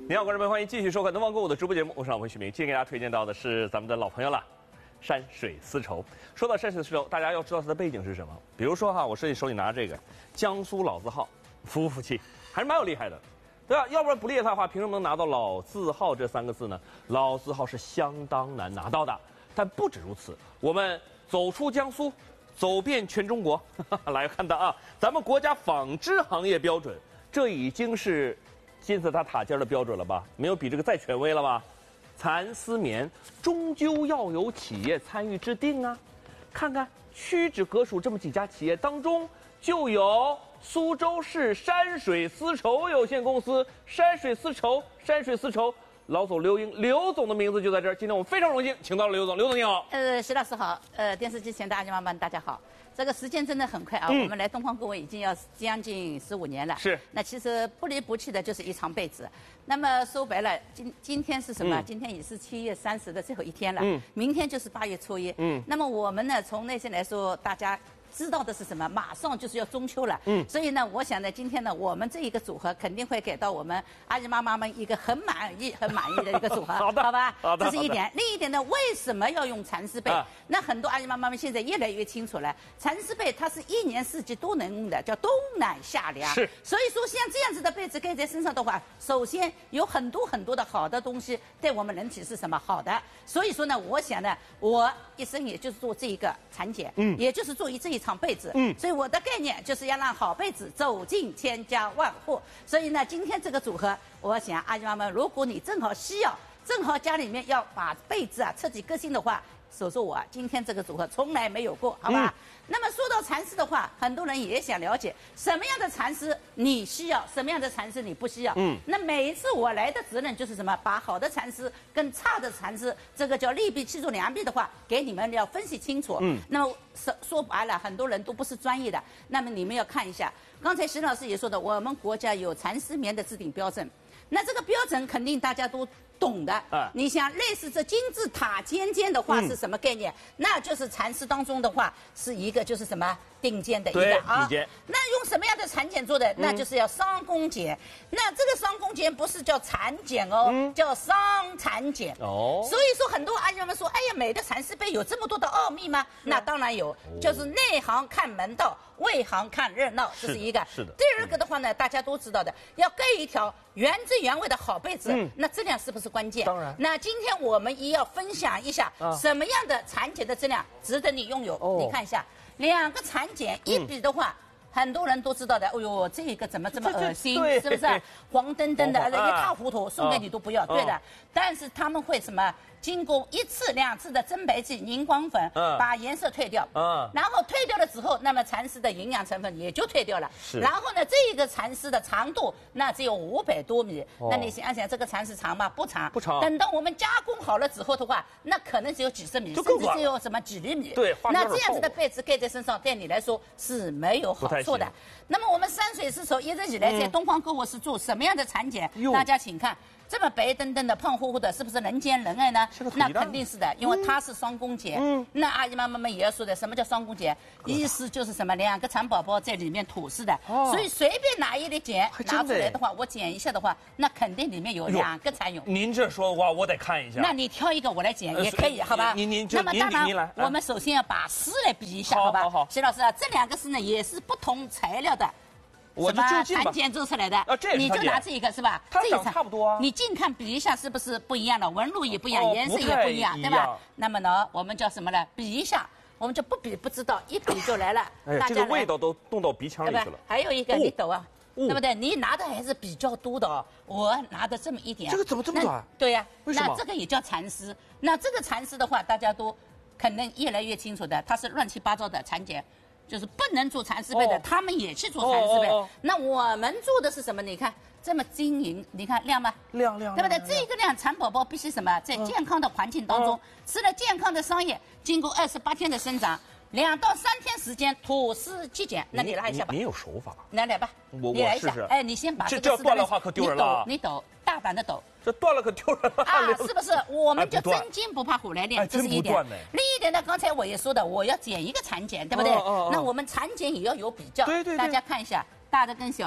你好，观众朋友，欢迎继续收看东方购物的直播节目，我是老朋徐明。今天给大家推荐到的是咱们的老朋友了，山水丝绸。说到山水丝绸，大家要知道它的背景是什么。比如说哈，我手里拿这个江苏老字号，服不服气？还是蛮有厉害的，对吧？要不然不厉害的话，凭什么能拿到老字号这3个字呢？老字号是相当难拿到的。但不止如此，我们走出江苏，走遍全中国，来看到啊，咱们国家纺织行业标准，这已经是金字塔尖的标准了吧？没有比这个再权威了吧？蚕丝棉终究要有企业参与制定啊！看看屈指可数这么几家企业当中，就有苏州市山水丝绸有限公司。山水丝绸，老总刘英，刘总的名字就在这儿。今天我们非常荣幸请到了刘总，刘总你好。 徐老师好，电视机前的阿姨妈妈大家好。这个时间真的很快啊，我们来东方购物已经要将近15年了。 是。 那其实不离不弃的就是一床被子。那么说白了，今天是什么？今天也是7月30的最后一天了。明天就是8月初1。那么我们呢，从内心来说，大家知道的是什么？马上就是要中秋了。所以呢，我想呢，今天呢，我们这一个组合肯定会给到我们阿姨妈妈们一个很满意的一个组合。 好的， 好吧？ 好的。 这是一点。另一点呢，为什么要用蚕丝被？那很多阿姨妈妈们现在越来越清楚了。蚕丝被它是1年4季都能用的，叫冬暖夏凉。 是。 所以说，像这样子的被子盖在身上的话，首先有很多的好的东西对我们人体是什么好的。所以说呢，我想呢，我一生也就是做这一个蚕茧，也就是做这一场被子。所以我的概念就是要让好被子走进千家万户。所以呢，今天这个组合，我想阿姨妈们，如果你正好需要，正好家里面要把被子啊彻底革新的话，说我啊，今天这个组合从来没有过，好吧？那么说到蚕丝的话，很多人也想了解什么样的蚕丝你需要，什么样的蚕丝你不需要。那每一次我来的责任就是什么？把好的蚕丝跟差的蚕丝，这个叫利弊器重良弊的话，给你们要分析清楚。那么说白了，很多人都不是专业的，那么你们要看一下。刚才徐老师也说的，我们国家有蚕丝棉的制定标准。那这个标准肯定大家都懂的。你想类似这金字塔尖的话是什么概念？那就是蚕丝当中的话是一个就是什么顶尖的一个啊。那用什么样的蚕茧做的？那就是要商工茧。那这个商工茧不是叫蚕茧哦，叫商蚕茧。所以说很多阿姨们说，哎呀，美的蚕丝被有这么多的奥秘吗？那当然有，就是内行看门道，外行看热闹，这是一个。 是的。 第二个的话呢，大家都知道的，要盖一条原汁原味的好被子，那质量是不是关键？ 当然。 那今天我们也要分享一下什么样的蚕茧的质量值得你拥有。你看一下，2个蚕茧一比的话，很多人都知道的。哎呦，这个怎么这么恶心？是不是？黄澄澄的，一塌糊涂，送给你都不要。对的。但是他们会什么？经过1次2次的增白剂、凝光粉，把颜色退掉。然后退掉了之后，那么蚕丝的营养成分也就退掉了。然后呢，这个蚕丝的长度那只有500多米。那你想想，这个蚕丝长吗？不长。不长。等到我们加工好了之后的话，那可能只有几十米，甚至只有什么几厘米。 对。 那这样子的被子盖在身上，对你来说是没有好处的。那么我们山水丝绸一直以来在东方购物是做什么样的蚕茧？大家请看。这么白登登的、胖乎乎的，是不是人见人爱呢？那肯定是的，因为它是双工茧。那阿姨妈妈们也要说的，什么叫双工茧？意思就是什么，2个蚕宝宝在里面吐丝的。所以随便拿一粒茧拿出来的话，我剪一下的话，那肯定里面有2个蚕蛹。 您这说的话，我得看一下。 那你挑一个，我来剪也可以，好吧？那么当然，我们首先要把丝来比一下，好吧？好。徐老师啊，这2个丝呢也是不同材料的。 我就就近吧， 蚕茧做出来的，你就拿这个是吧？ 它长差不多啊。 你近看比一下，是不是不一样的？纹路也不一样，颜色也不一样，对吧？那么呢，我们叫什么呢？比一下，我们就不比不知道，一比就来了。 这个味道都动到鼻腔里去了。 还有一个你抖啊，对不对？你拿的还是比较多的哦，我拿的这么一点。 这个怎么这么短？ 对呀， 为什么？ 那这个也叫蚕丝。那这个蚕丝的话，大家都可能越来越清楚的，它是乱七八糟的蚕茧。就是不能做蚕丝被的，他们也去做蚕丝被。那我们做的是什么？你看这么晶莹，你看亮吗？ 亮， 对不对？这个亮，蚕宝宝必须什么？在健康的环境当中，吃了健康的桑叶，经过28天的生长，2到3天时间吐丝积茧。那你来一下吧。 你有手法？ 来吧， 你来一下。 哎，你先把这要断的话可丢人了。 你抖，大胆的抖。 这断了可丢人了啊！是不是？我们就真金不怕火来炼，这是一点。另一点呢，刚才我也说的，我要剪一个蚕茧，对不对？那我们蚕茧也要有比较。 对。 大家看一下，大的跟小的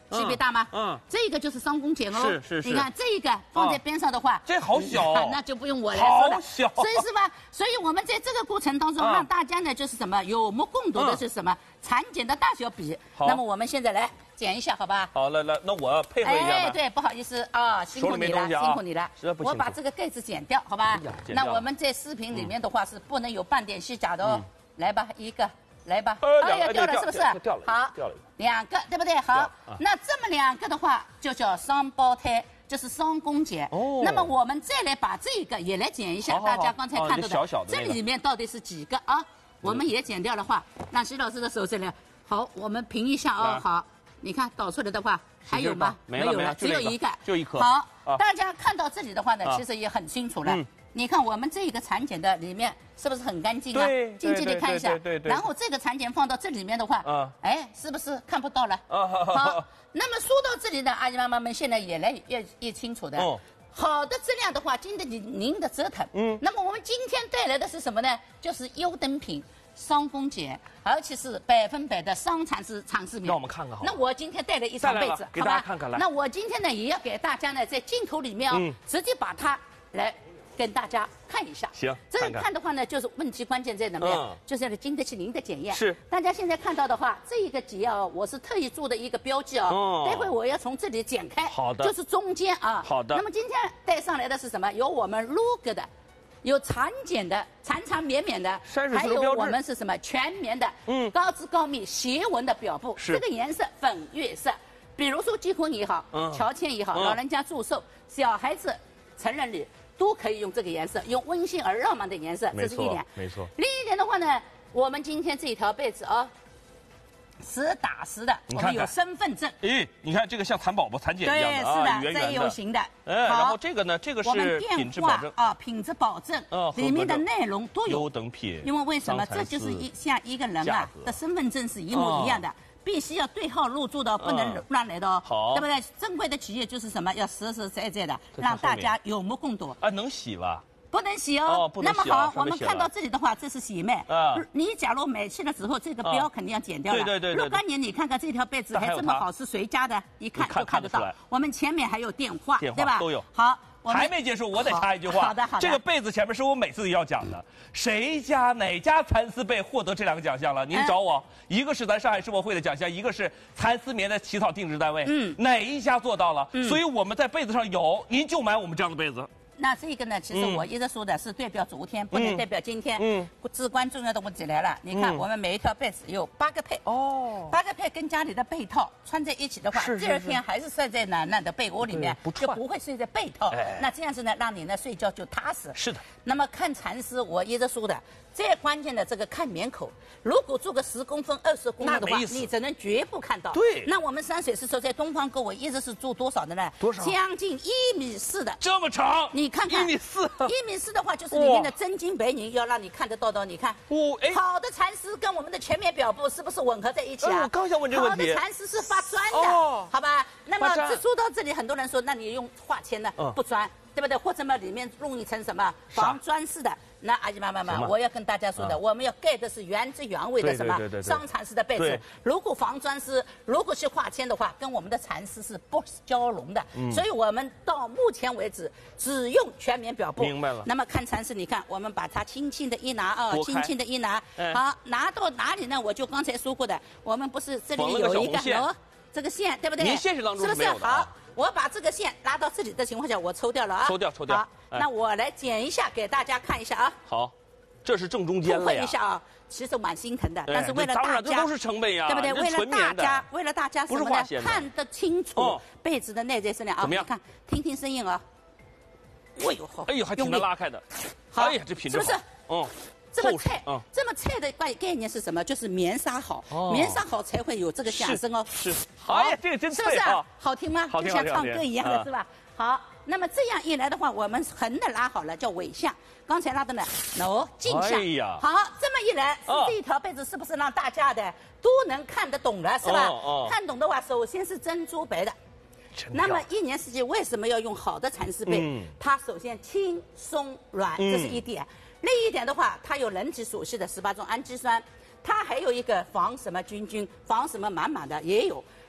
区别大吗？这个就是双宫剪哦。是。你看这个放在边上的话， 这好小， 那就不用我来说了。 好小。 所以是吧？所以我们在这个过程当中，让大家呢就是什么有目共睹的是什么？产检的大小比。那么我们现在来剪一下，好吧？ 好，来，那我配合一下吧。 哎，对，不好意思啊，辛苦你了，辛苦你了。我把这个盖子剪掉，好吧？那我们在视频里面的话是不能有半点虚假的哦。来吧，一个，来吧。哎呀，掉了是不是？好，两个，对不对？好，那这么两个的话就叫双胞胎。就是双宫剪，那么我们再来把这个也来剪一下，大家刚才看到的，这里面到底是几个啊？我们也剪掉的话，让徐老师的手这里，好，我们评一下啊，好，你看导出来的话还有吗？没有了，只有一个， 就一颗。 好，大家看到这里的话呢，其实也很清楚了。你看我们这个产检的里面是不是很干净啊？近距离看一下，然后这个产检放到这里面的话，哎，是不是看不到了？好。那么说到这里呢，阿姨妈妈们现在也来越清楚的。好的质量的话，经得起您的折腾。那么我们今天带来的是什么呢？就是优等品双宫剪，而且是100%的双蚕丝长丝棉。 让我们看看好。 那我今天带了一床被子， 给大家看看来。 那我今天呢，也要给大家呢，在镜头里面直接把它来跟大家看一下。 行， 这个看的话呢，就是问题关键在哪么？就是要经得起您的检验。 是。 大家现在看到的话，这一个结啊，我是特意做的一个标记啊。待会我要从这里剪开。 好的。 就是中间啊。 好的。 那么今天带上来的是什么？有我们 LUG 的，有产检的，缠缠绵绵的，还有我们是什么全棉的，高支高密斜纹的表布。这个颜色粉月色，比如说结婚也好，乔迁也好，老人家祝寿，小孩子成人礼。都可以用这个颜色，用温馨而浪漫的颜色，这是一点。 没错。 另一点的话呢，我们今天这条被子啊，实打实的，我们有身份证。 咦，你看这个像蚕宝宝、蚕茧一样的啊，圆圆的。 真有型的。 然后这个呢，这个是品质保证啊，品质保证。里面的内容都有。 优等品。 因为为什么？这就是像一个人啊的身份证是一模一样的。必须要对号入座的，不能乱来的哦，对不对？正规的企业就是什么，要实实在在的，让大家有目共睹。 能洗吧？ 不能洗哦。那么好，我们看到这里的话，这是洗面。你假如买去了之后，这个标肯定要剪掉了。 对。 若干年你看看这条被子还这么好，是谁家的？一看就看得到。我们前面还有电话，对吧？ 都有。 好。 还没结束，我得插一句话。 好的。 这个被子前面是我每次要讲的，谁家哪家蚕丝被获得这2个奖项了？您找我，一个是咱上海世博会的奖项，一个是蚕丝棉的起草定制单位。哪一家做到了？所以我们在被子上有，您就买我们这样的被子。 那这个呢，其实我一直说的是代表昨天，不能代表今天。至关重要的问题来了，你看我们每一条被子有8个配。8个配跟家里的被套穿在一起的话，第2天还是睡在暖暖的被窝里面，就不会睡在被套。那这样子呢，让你呢睡觉就踏实。 是的。 那么看蚕丝，我一直说的，最关键的这个看棉口，如果做个10公分、20公分的话，你只能绝不看到。 对。 那我们山水丝绸在东方购物一直是做多少的呢？ 多少？ 将近1.4米的。 这么长？ 你看看1.4米的话，就是里面的真金白银，要让你看得到的。你看，好的蚕丝跟我们的全棉表布是不是吻合在一起啊？ 我刚想问这个问题。 好的蚕丝是发砖的，好吧？那么说到这里，很多人说，那你用化纤呢？不砖，对不对？或者嘛，里面弄一层什么防砖式的？那阿姨妈妈们，我要跟大家说的，我们要盖的是原汁原味的什么双蚕丝的被子。如果防砖丝，如果是化纤的话，跟我们的蚕丝是不交融的。所以我们到目前为止只用全棉表布。 明白了。 那么看蚕丝，你看我们把它轻轻的一拿啊，轻轻的一拿，好，拿到哪里呢？我就刚才说过的，我们不是这里有一个这个线，对不对？ 您现实当中是不是好？我把这个线拉到这里的情况下，我抽掉了啊。 抽掉。 好，那我来剪一下，给大家看一下啊。 好，这是正中间了呀。 一下啊，其实蛮心疼的，但是为了大家， 这都是成本呀， 对不对？为了大家什么呢？看得清楚被子的内在质量啊。 怎么样？ 看，听听声音啊。 哎呦，还挺能拉开的。 好， 哎呀，这品质好。 是不是？这么菜的概念是什么？就是棉纱好，棉纱好才会有这个响声哦。 是。哎呀，这个真脆啊！ 是不是？好听吗？ 好听， 就像唱歌一样的是吧？好，那么这样一来的话，我们横的拉好了，叫尾向。刚才拉的呢，镜向。 哎呀， 好，这么一来，这一条被子是不是让大家的都能看得懂了，是吧？看懂的话，首先是珍珠白的。那么一年四季为什么要用好的蚕丝被？它首先轻松软，这是一点。另一点的话，它有人体所需的18种氨基酸，它还有一个防什么菌，防什么满的也有。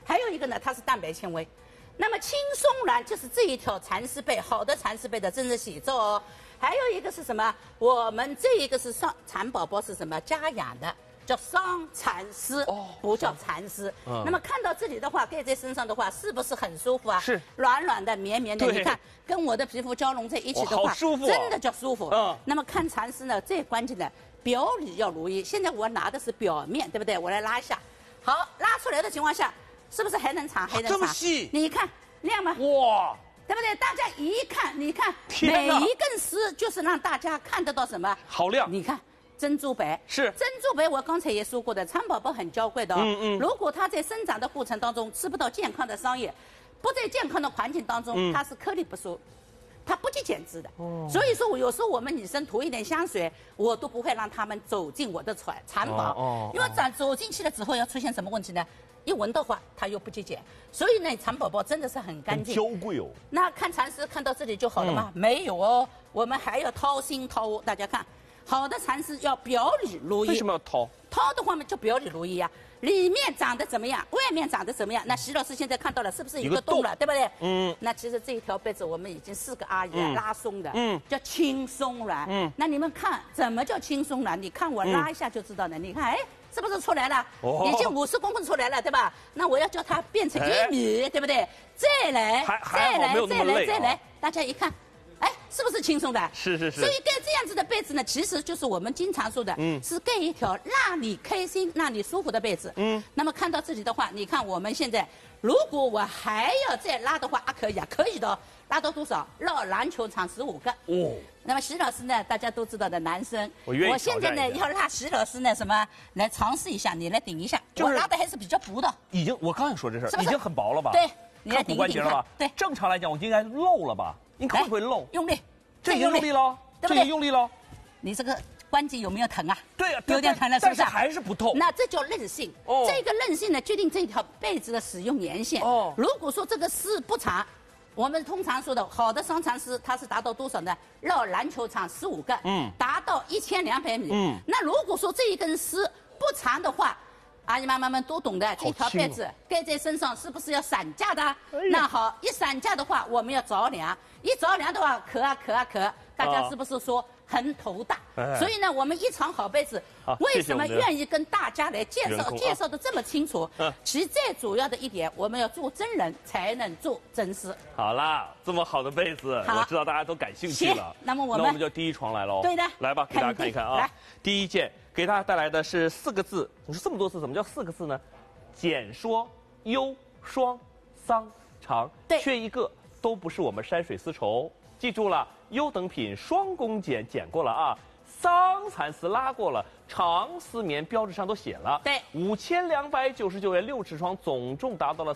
还有一个呢，它是蛋白纤维。那么轻松软就是这一条蚕丝被，好的蚕丝被的真实写照哦。还有一个是什么？我们这一个是蚕宝宝是什么家养的，叫桑蚕丝，不叫蚕丝。那么看到这里的话，盖在身上的话，是不是很舒服啊？ 是， 软软的、绵绵的。你看，跟我的皮肤交融在一起的话， 好舒服， 真的叫舒服。那么看蚕丝呢，最关键的表里要如一。现在我拿的是表面，对不对？我来拉一下。好，拉出来的情况下。是不是还能长？还能长？ 这么细？ 你看亮吗？ 哇， 对不对？大家一看，你看每一根丝就是让大家看得到什么？ 好亮！ 你看珍珠白是珍珠白，我刚才也说过的，蚕宝宝很娇贵的哦。如果它在生长的过程当中吃不到健康的桑叶，不在健康的环境当中，它是颗粒不收。它不计减脂的，所以说我有时候我们女生涂一点香水，我都不会让他们走进我的蚕宝，因为走进去了之后要出现什么问题呢？一闻的话，它又不计减，所以呢，蚕宝宝真的是很干净， 娇贵哦。 那看蚕丝看到这里就好了吗？没有哦，我们还要掏心掏窝。大家看，好的蚕丝要表里如一。 为什么要掏？ 掏的话嘛，就表里如一呀。里面长得怎么样，外面长得怎么样？那徐老师现在看到了，是不是一个洞了，对不对？那其实这一条被子我们已经4个阿姨拉松的，叫轻松软。那你们看，怎么叫轻松软？你看我拉一下就知道了。你看，哎，是不是出来了？已经50公分出来了，对吧？那我要叫它变成1米，对不对？再来，再来，大家一看。哎，是不是轻松的？ 是。 所以盖这样子的被子呢，其实就是我们经常说的，是盖一条让你开心、让你舒服的被子。那么看到这里的话，你看我们现在，如果我还要再拉的话，可以啊，可以的哦。拉到多少？绕篮球场15个。那么徐老师呢，大家都知道的男生，我现在呢要拉徐老师呢什么来尝试一下，你来顶一下。我拉的还是比较薄的。 已经，我刚才说这事儿，已经很薄了吧？ 对，你来顶关节了吧？ 对， 正常来讲，我应该漏了吧？你会不会漏？ 用力， 这已经用力了，这已经用力了。 你这个关节有没有疼啊？ 对啊， 有点疼了，是不是？ 但是还是不痛。 那这叫韧性。这个韧性呢，决定这条被子的使用年限。如果说这个丝不长，我们通常说的好的桑蚕丝，它是达到多少呢？绕篮球场15个，达到1200米。那如果说这一根丝不长的话，阿姨妈妈们都懂的，这条被子盖在身上是不是要散架的？那好，一散架的话，我们要着凉，一着凉的话，咳啊，大家是不是说很头大？所以呢，我们一床好被子，为什么愿意跟大家来介绍的这么清楚？其实最主要的一点，我们要做真人才能做真事。 好啦，这么好的被子，我知道大家都感兴趣了。 那么我们就第一床来喽。 对的， 来吧，给大家看一看啊。 来， 第一件给大家带来的是4个字。你说这么多字，怎么叫4个字呢？简说忧双桑长，缺一个都不是我们山水丝绸。记住了，优等品双工剪过了啊，桑蚕丝拉过了，长丝棉标志上都写了。 对 ，5299元6尺床，总重达到了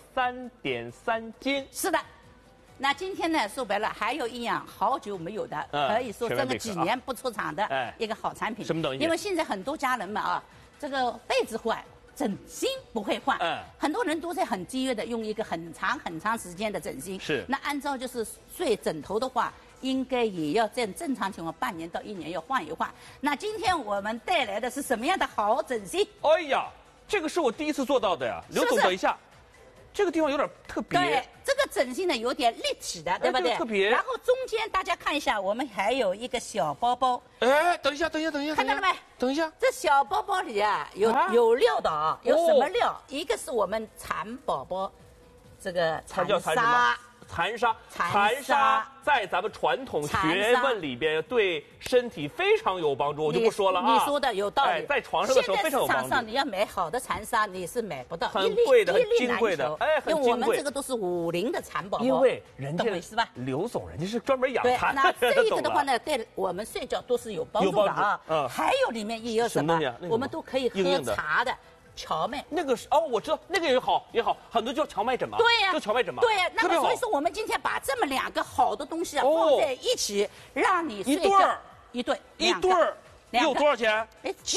3.3斤。 是的。那今天呢，说白了还有一样好久没有的，可以说这个几年不出厂的一个好产品。 什么东西？ 因为现在很多家人们啊，这个被子换，枕芯不会换。很多人都在很节约的用一个很长时间的枕芯。 是。 那按照就是睡枕头的话，应该也要在正常情况半年到1年要换一换。那今天我们带来的是什么样的好枕芯？ 哎呀，这个是我第一次做到的呀，刘总，等一下。这个地方有点特别， 对，这个枕芯呢有点立体的，对不对？ 特别。 然后中间大家看一下，我们还有一个小包包。 哎，等一下， 看到了没？ 等一下， 这小包包里啊有料的啊，有什么料？一个是我们蚕宝宝，这个蚕纱。蚕纱在咱们传统学问里边对身体非常有帮助，我就不说了啊。 你说的有道理， 在床上的时候非常有帮助。 现在市场上你要买好的蚕纱，你是买不到， 很贵的，很金贵的， 哎，很金贵。因为我们这个都是50的蚕宝宝， 因为人家是吧？ 刘总人家是专门养蚕。 那这一个的话呢，对我们睡觉都是有帮助的啊。还有里面也有什么？我们都可以喝茶的。荞麦那个是我知道那个也好，很多叫荞麦枕嘛。 对呀， 就荞麦枕嘛。 对呀，那么所以说我们今天把这么2个好的东西放在一起，让你睡觉一对儿， 有多少钱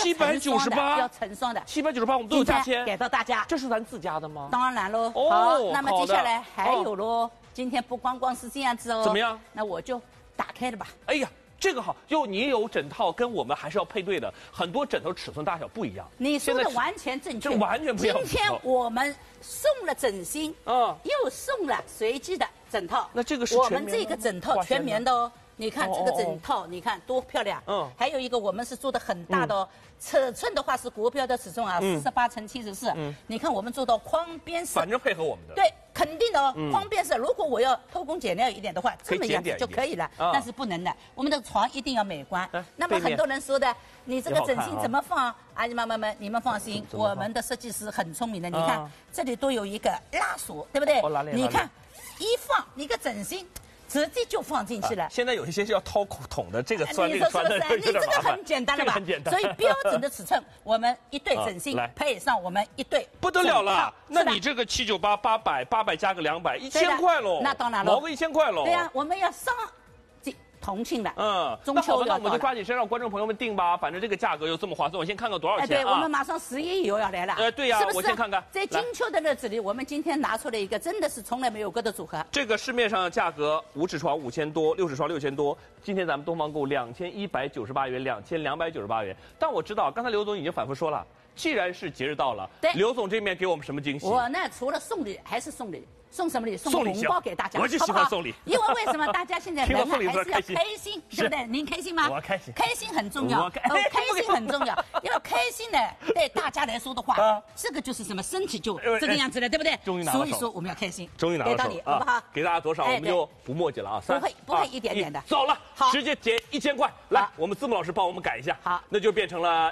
？798， 要成双的 ，798我们都有价签给到大家。 这是咱自家的吗？ 当然喽。好，那么接下来还有喽。今天不光是这样子哦。 怎么样？ 那我就打开了吧。 哎呀。 这个好，就你有枕套跟我们还是要配对的，很多枕头尺寸大小不一样。 你说的完全正确， 这完全不一样。 今天我们送了枕芯，又送了随机的枕套。 那这个是我们这个枕套全棉的哦。你看这个枕套，你看多漂亮。还有一个我们是做的很大的哦，尺寸的话是国标的尺寸啊，48×74。你看我们做到框边式， 反正配合我们的。 对，肯定的哦，框边式。如果我要偷工减料一点的话，这么样子就可以了。但是不能的，我们的床一定要美观。那么很多人说的，你这个枕芯怎么放？阿姨妈妈们，你们放心，我们的设计师很聪明的。你看这里都有一个拉锁，对不对？你看一放一个枕芯。直接就放进去了。 现在有一些要掏孔的，这个钻那个钻的， 你这个很简单了吧？ 很简单。 所以标准的尺寸，我们一对枕芯配上我们一对， 不得了了。那你这个798、800加个200，1000块喽。 那当然了， 毛个1000块喽。 对呀，我们要上同庆了，中秋那我们就抓紧时间让观众朋友们订吧，反正这个价格又这么划算，我先看看多少钱对，我们马上11以后要来了。 对呀，我先看看。 在金秋的日子里，我们今天拿出了一个真的是从来没有过的组合。 这个市面上的价格，5指床5000多，6指床6000多，今天咱们东方购2198元，2298元。但我知道，刚才刘总已经反复说了，既然是节日到了，刘总这面给我们什么惊喜？ 我呢，除了送礼还是送礼。送什么礼？送红包给大家， 我就喜欢送礼。 因为为什么大家现在人呢还是要开心，对不对？您开心吗？ 我开心， 开心很重要，开心很重要。因为开心呢，对大家来说的话，这个就是什么身体就这个样子了，对不对？ 终于拿到手。 所以说我们要开心， 终于拿到手， 给到你，好不好？ 给大家多少？我们就不墨迹了啊， 不会一点点的。 走了，直接减1000块。来，我们字幕老师帮我们改一下， 好， 那就变成了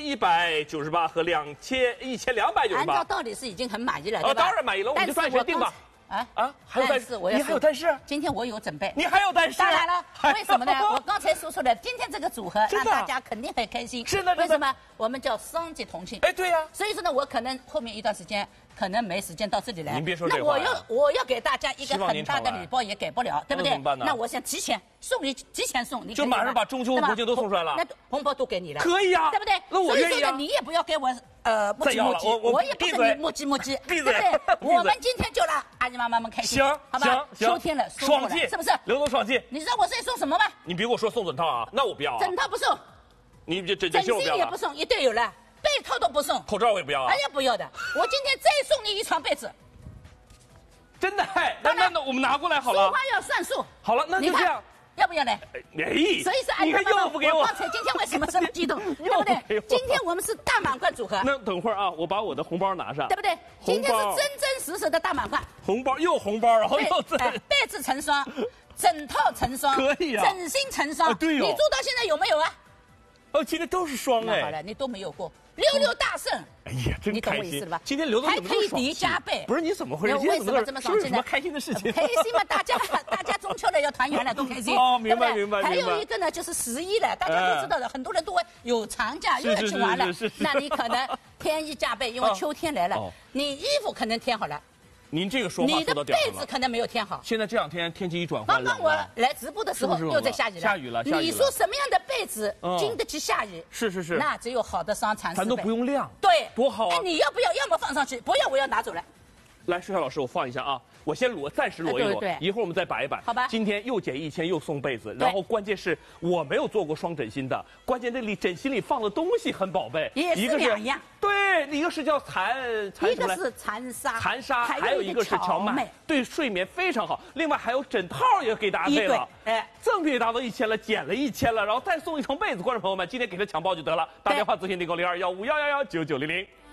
1198和1298。 按照道理是已经很满意了，对吧？ 当然满意了，我们就抓紧时间定吧。还有但是， 你还有但是？ 今天我有准备。 你还有但是？ 当然了，为什么呢？我刚才说出来，今天这个组合让大家肯定很开心。 是的， 为什么？我们叫双节同庆。 哎，对呀。 所以说呢，我可能后面一段时间可能没时间到这里来。 您别说这话。 那我要给大家一个很大的礼包，也给不了，对不对？那我想提前送你，提前送你。 就马上把中秋国庆都送出来了。 那红包都给你了。 可以啊， 对不对？ 那我愿意啊。 你也不要给我。磨叽磨叽，我也不跟你磨叽磨叽，对不对？我们今天就让阿姨妈妈们开心，好吧？秋天了， 爽气是不是？ 刘总爽气， 你知道我这里送什么吗？ 你别给我说送枕套啊，那我不要。 枕套不送， 你枕芯也不送，一对有了，被套都不送， 口罩我也不要啊。 哎呀，不要的，我今天再送你一床被子。 真的？那我们拿过来好了。 说话要算数。 好了，那就这样。 要不要呢？ 所以说，你看又不给我。 刚才今天为什么这么激动？对不对？今天我们是大满贯组合。 那等会儿啊，我把我的红包拿上， 对不对？今天是真真实实的大满贯。 红包，然后又被子成双，枕套成双， 可以啊， 枕芯成双。 对哦。 你做到现在有没有啊？ 今天都是双哎。 好了，你都没有过。66大胜， 哎呀，真开心！ 你懂我意思了吧？ 今天刘总还配敌加倍， 不是你怎么回事？ 为什么这么爽气呢？ 开心的事情， 开心嘛！大家中秋了要团圆了，多开心！ 哦，明白。 还有一个呢，就是11了，大家都知道的，很多人都会有长假又要去玩了，那你可能添衣加倍，因为秋天来了，你衣服可能添好了。 您这个说话说到点了。你的被子可能没有添好。 现在这两天天气一转换， 刚刚我来直播的时候又在下雨了。 下雨了。 你说什么样的被子经得起下雨？ 是。 那只有好的双蚕丝被。 咱都不用晾。 对。 多好啊！ 你要不要？要么放上去，不要我要拿走了。 来，舒夏老师，我放一下啊，我先暂时裸一裸，一会儿我们再摆一摆。 好吧。 今天又减1000，又送被子，然后关键是我没有做过双枕芯的，关键那里枕芯里放的东西很宝贝， 也是2样。 对，一个是叫一个是蚕纱， 还有一个是荞麦，对睡眠非常好。另外还有枕套也给大家配了，赠品达到1000了，减了1000了，然后再送一床被子。观众朋友们，今天给他抢包就得了，打电话咨询订购021511199900。